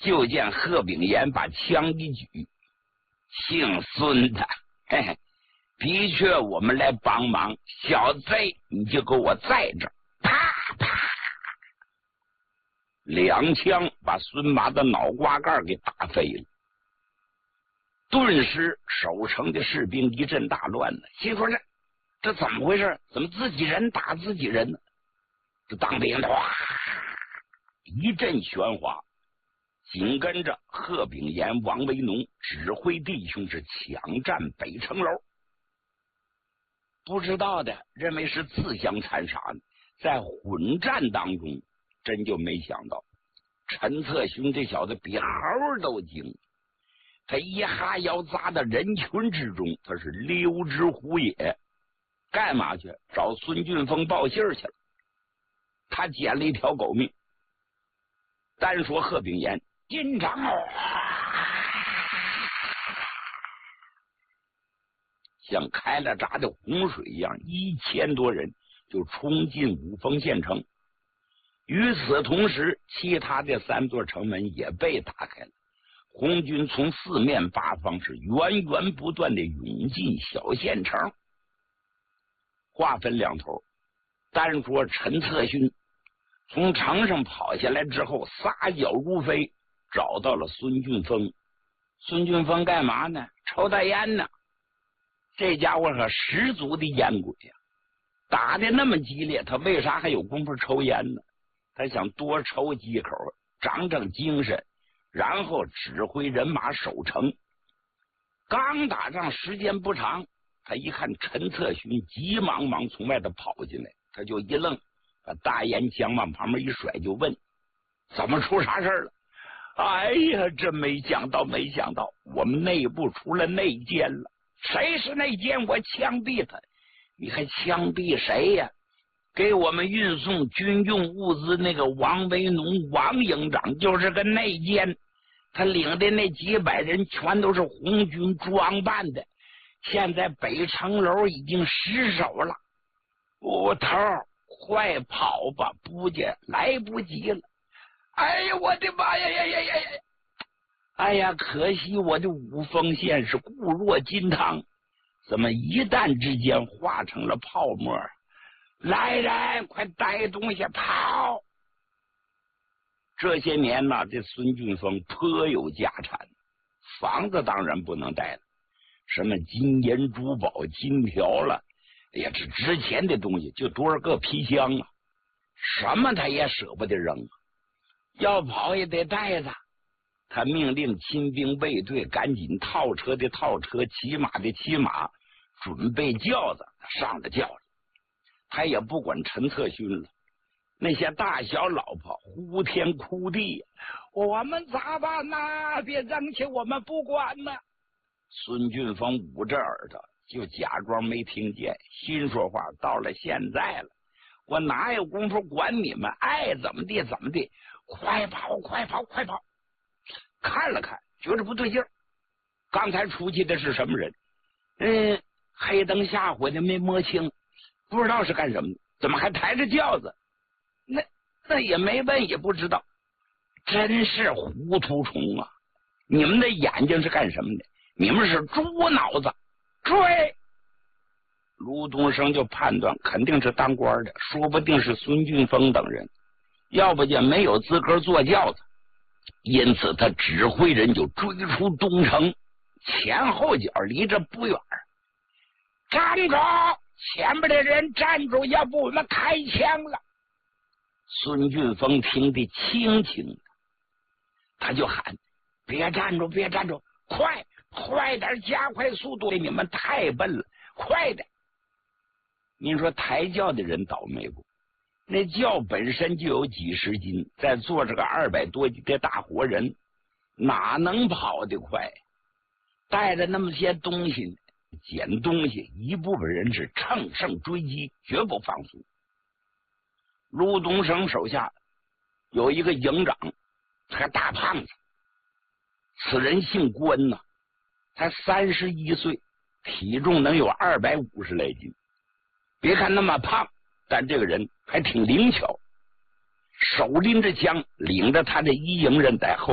就见贺炳炎把枪一举，姓孙的，嘿嘿，的确我们来帮忙，小贼你就给我在这儿，啪啪，2枪把孙麻的脑瓜盖给打飞了。顿时守城的士兵一阵大乱呢，心说这怎么回事？怎么自己人打自己人呢？这当兵的哇一阵喧哗，紧跟着贺炳炎、王维农指挥弟兄是抢占北城楼。不知道的认为是自相残杀呢，在混战当中真就没想到陈策勋这小子比猴都精，他一哈腰砸到人群之中，他是溜之虎也。干嘛去？找孙俊峰报信去了。他捡了一条狗命。单说贺炳炎，进城像开了闸的洪水一样，1000多人就冲进五峰县城。与此同时，其他的3座城门也被打开了。红军从4面8方是源源不断的涌进小县城。话分2头，单说陈策勋从城上跑下来之后，撒脚如飞，找到了孙俊峰。孙俊峰干嘛呢？抽大烟呢。这家伙可十足的烟鬼呀！打的那么激烈，他为啥还有功夫抽烟呢？他想多抽几口，长长精神，然后指挥人马守城。刚打仗时间不长，他一看陈策勋急忙忙从外头跑进来，他就一愣，把大烟枪往旁边一甩，就问：怎么出啥事了？哎呀，真没想到，我们内部出了内奸了。谁是内奸？我枪毙他！你还枪毙谁呀？给我们运送军用物资那个王维农王营长就是个内奸，他领的那几百人全都是红军装扮的，现在北城楼已经失守了。我头快跑吧，不见来不及了！哎呀，我的妈呀呀呀呀呀！哎呀，可惜我的五峰县是固若金汤，怎么一旦之间化成了泡沫？来人，快带东西跑！这些年呢，这孙俊峰颇有家产，房子当然不能带了，什么金银珠宝、金条了，哎呀，这值钱的东西就多少个皮箱啊，什么他也舍不得扔啊，要跑也得带着。他命令亲兵卫队赶紧套车的套车，骑马的骑马，准备轿子，他上了轿了。他也不管陈策勋了，那些大小老婆呼天哭地，我们咋办呐？别扔弃我们不管呐！孙俊峰捂着耳朵，就假装没听见，心说话：到了现在了，我哪有功夫管你们？爱怎么地怎么地，快跑，快跑，快跑！看了看，觉着不对劲儿。刚才出去的是什么人？黑灯瞎火的没摸清，不知道是干什么的，怎么还抬着轿子？那也没问，也不知道，真是糊涂虫啊！你们的眼睛是干什么的？你们是猪脑子！追！卢东升就判断肯定是当官的，说不定是孙俊峰等人，要不就没有资格坐轿子。因此他指挥人就追出东城，前后脚离着不远。站住！前面的人站住，要不我们开枪了。孙俊峰听得清清的，他就喊：别站住，别站住，快点，加快速度！你们太笨了，快点！您说抬轿的人倒霉不？那轿本身就有几十斤，再坐着个200多斤的大活人，哪能跑得快？带着那么些东西，捡东西，一部分人是乘胜追击，绝不放松。卢东升手下有一个营长，他大胖子，此人姓关呐，才31岁，体重能有250来斤。别看那么胖，但这个人还挺灵巧，手拎着枪，领着他的1营人在后